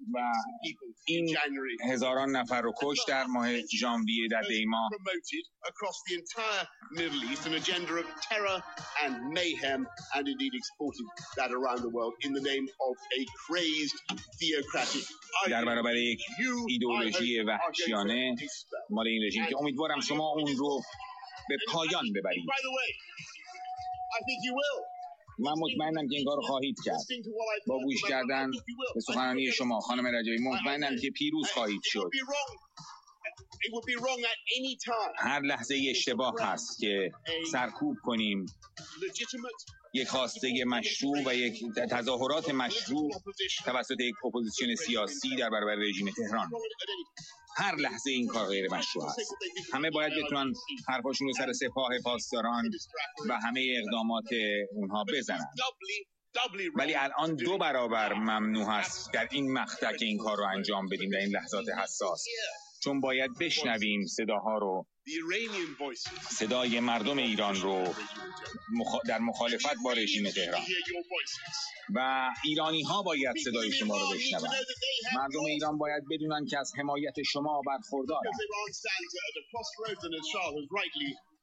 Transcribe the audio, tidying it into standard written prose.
و این هزاران نفر رو کشت در ماه ژانویه در دیما. در برابر یک ایدئولوژی وحشیانه مال این رژیم که امیدوارم شما اون رو به پایان ببرید. من مطمئنم که این کار رو خواهید کرد. با گوش کردن به سخنرانی شما خانم رجبی مطمئنم که پیروز خواهید شد. هر لحظه اشتباه هست که سرکوب کنیم یک خواسته مشروع و یک تظاهرات مشروع توسط یک اپوزیسیون سیاسی در برابر رژیم تهران. هر لحظه این کار غیر مشروع است. همه باید بتونن حرفاشون رو سر سپاه پاسداران و همه اقدامات اونها بزنن. ولی الان 2 برابر ممنوع است در این مقطع که این کار رو انجام بدیم در این لحظات حساس، چون باید بشنویم صداها رو، صدای مردم ایران رو در مخالفت با رژیم تهران. و ایرانی ها باید صدای شما رو بشنوند. مردم ایران باید بدونن که از حمایت شما برخوردارند.